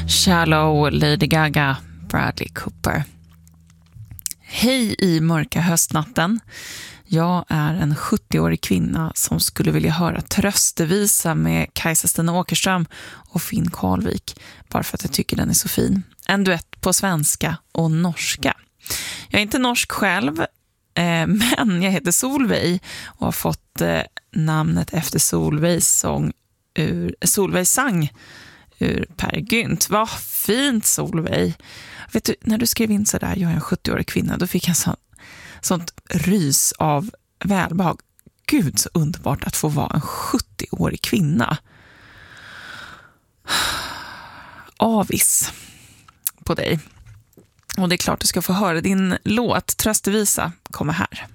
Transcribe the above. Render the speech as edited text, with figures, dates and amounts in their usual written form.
Shallow, Lady Gaga, Bradley Cooper. Hej i mörka höstnatten. Jag är en 70-årig kvinna som skulle vilja höra tröstevisa med Kajsa Stina Åkerström och Finn Karlvik, bara för att jag tycker den är så fin. En duett på svenska och norska. Jag är inte norsk själv, men jag heter Solveig och har fått namnet efter Solveigs sang ur Per Gynt. Vad fint, Solveig. Vet du, när du skrev in så där, jag är en 70-årig kvinna, då fick jag sånt rys av välbehag. Gud, så underbart att få vara en 70-årig kvinna. Avis på dig. Och det är klart du ska få höra din låt. Tröstevisa kommer här.